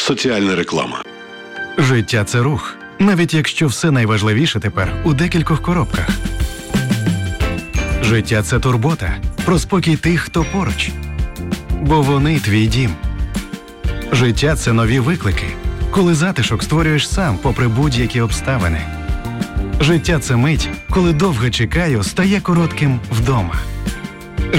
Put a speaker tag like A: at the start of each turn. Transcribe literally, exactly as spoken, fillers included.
A: Соціальна реклама.
B: Життя – це рух. Навіть якщо все найважливіше тепер у декількох коробках. Життя – це турбота. Про спокій тих, хто поруч. Бо вони твій дім. Життя – це нові виклики. Коли затишок створюєш сам, попри будь-які обставини. Життя – це мить, коли довге чекаю стає коротким вдома.